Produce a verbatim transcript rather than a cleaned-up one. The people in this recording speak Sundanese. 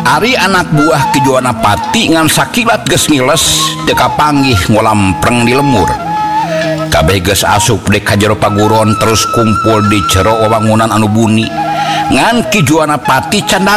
Ari anak buah Kijuanapati ngan sakilat geus ngiles teka panggih ngolampreng di lemur. Kabeh geus asup dek ka jero paguron terus kumpul di jero wewangunan anu buni. Ngan Kijuanapati can